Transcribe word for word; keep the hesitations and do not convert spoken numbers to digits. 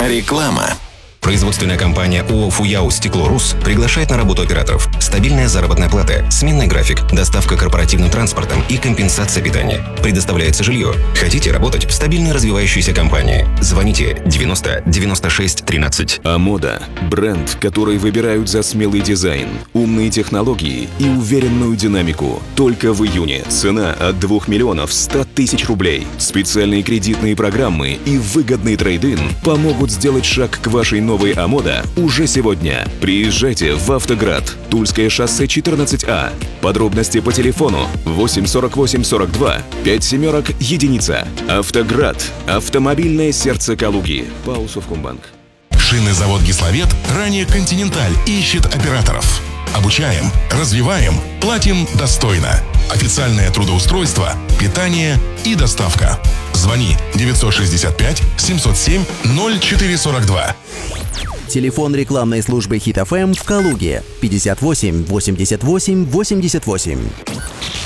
Реклама. Производственная компания ООО «Фуяу Стекло-Рус» приглашает на работу операторов. Стабильная заработная плата, сменный график, доставка корпоративным транспортом и компенсация питания. Предоставляется жилье. Хотите работать в стабильной развивающейся компании? Звоните девяносто девяносто шесть тринадцать. Амода – бренд, который выбирают за смелый дизайн, умные технологии и уверенную динамику. Только в июне цена от двух миллионов ста тысяч рублей. Специальные кредитные программы и выгодный трейд-ин помогут сделать шаг к вашей новой Новый Амода уже сегодня. Приезжайте в Автоград, Тульское шоссе четырнадцать А. Подробности по телефону восемь сорок восемь сорок два пять семерок единица. Автоград. Автомобильное сердце Калуги. ПАО Совкомбанк. Шинный завод «Гиславет», ранее «Континенталь», ищет операторов. Обучаем, развиваем, платим достойно. Официальное трудоустройство, питание и доставка. Звони девятьсот шестьдесят пять семьсот семь ноль четыре сорок два. Телефон рекламной службы Хит эф эм в Калуге пятьдесят восемь восемьдесят восемь восемьдесят восемь.